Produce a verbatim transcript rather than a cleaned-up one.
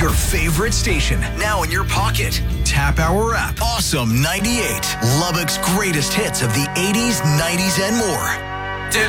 Your favorite station, now in your pocket. Tap our app. Awesome ninety-eight. Lubbock's greatest hits of the eighties, nineties, and more.